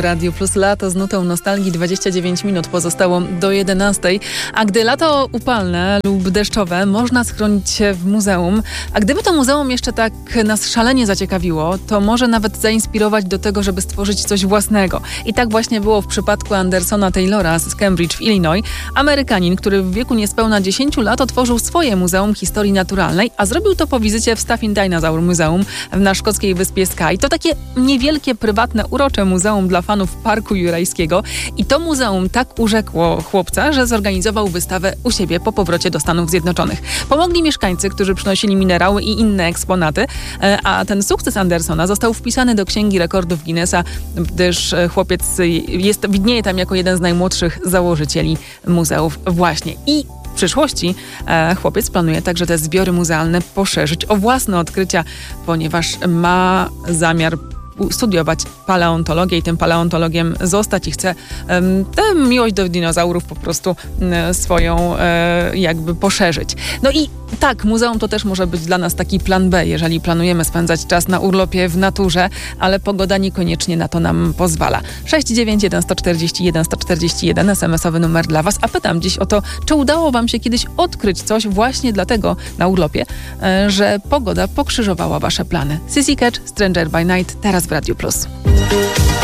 Radiu Plus. Lato z nutą nostalgii, 29 minut pozostało do 11. A gdy lato upalne lub deszczowe, można schronić się w muzeum. A gdyby to muzeum jeszcze tak nas szalenie zaciekawiło, to może nawet zainspirować do tego, żeby stworzyć coś własnego. I tak właśnie było w przypadku Andersona Taylora z Cambridge w Illinois. Amerykanin, który w wieku niespełna 10 lat otworzył swoje Muzeum Historii Naturalnej, a zrobił to po wizycie w Staffin Dinosaur Museum na szkockiej wyspie Skye. To takie niewielkie, prywatne, urocze muzeum dla fanów Parku Jurajskiego. I to muzeum tak urzekło chłopca, że zorganizował wystawę u siebie po powrocie do Stanów Zjednoczonych. Pomogli mieszkańcy, którzy przynosili minerały i inne eksponaty, a ten sukces Andersona został wpisany do Księgi Rekordów Guinnessa, gdyż chłopiec widnieje tam jako jeden z najmłodszych założycieli muzeów właśnie. I w przyszłości chłopiec planuje także te zbiory muzealne poszerzyć o własne odkrycia, ponieważ ma zamiar studiować paleontologię i tym paleontologiem zostać i chce tę miłość do dinozaurów po prostu swoją jakby poszerzyć. No i tak, muzeum to też może być dla nas taki plan B, jeżeli planujemy spędzać czas na urlopie w naturze, ale pogoda niekoniecznie na to nam pozwala. 691 141 141 SMS-owy numer dla Was, a pytam dziś o to, czy udało Wam się kiedyś odkryć coś właśnie dlatego na urlopie, że pogoda pokrzyżowała Wasze plany. Sissy Catch, Stranger by Night, teraz w Radiu Plus.